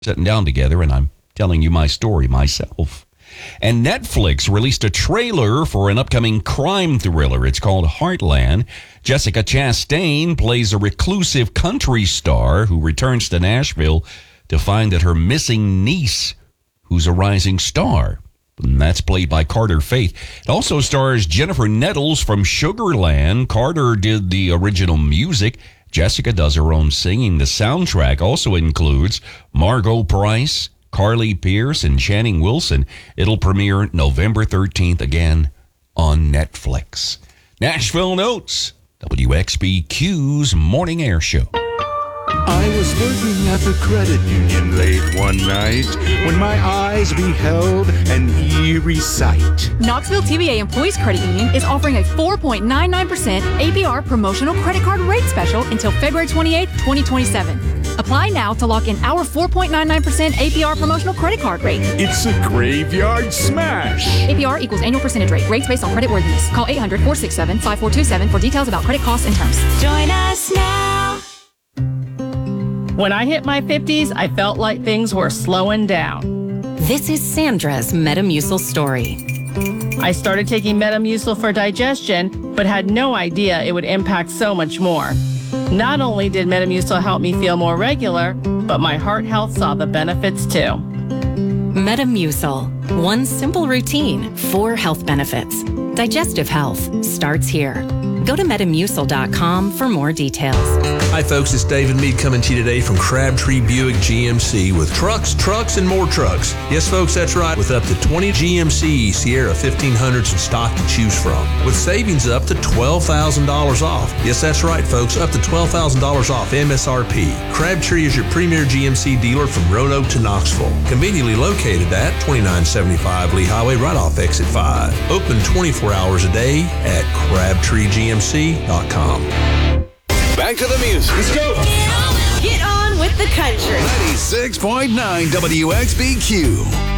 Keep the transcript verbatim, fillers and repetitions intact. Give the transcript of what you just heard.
sitting down together, and I'm telling you my story myself. And Netflix released a trailer for an upcoming crime thriller. It's called Heartland. Jessica Chastain plays a reclusive country star who returns to Nashville to find that her missing niece, who's a rising star, and that's played by Carter Faith. It also stars Jennifer Nettles from Sugarland. Carter did the original music. Jessica does her own singing. The soundtrack also includes Margot Price, Carly Pearce, and Channing Wilson. It'll premiere November thirteenth again on Netflix. Nashville Notes, W X B Q's Morning Air Show. I was working at the credit union late one night when my eyes beheld an eerie sight. Knoxville T V A Employees Credit Union is offering a four point nine nine percent A P R promotional credit card rate special until February twenty-eighth, twenty twenty-seven. Apply now to lock in our four point nine nine percent A P R promotional credit card rate. It's a graveyard smash. A P R equals annual percentage rate. Rates based on credit worthiness. Call eight hundred, four six seven, five four two seven for details about credit costs and terms. Join us now. When I hit my fifties, I felt like things were slowing down. This is Sandra's Metamucil story. I started taking Metamucil for digestion, but had no idea it would impact so much more. Not only did Metamucil help me feel more regular, but my heart health saw the benefits too. Metamucil. One simple routine, four health benefits. Digestive health starts here. Go to Metamucil dot com for more details. Hi folks, it's David Mead coming to you today from Crabtree Buick G M C with trucks, trucks, and more trucks. Yes folks, that's right, with up to twenty G M C Sierra fifteen hundreds in stock to choose from. With savings up to twelve thousand dollars off. Yes, that's right folks, up to twelve thousand dollars off M S R P. Crabtree is your premier G M C dealer from Roanoke to Knoxville. Conveniently located at twenty-nine seventy-five Lee Highway right off Exit five. Open twenty-four hours a day at Crabtree G M C dot com. Back to the music. Let's go. Get on with the country. ninety-six point nine W X B Q.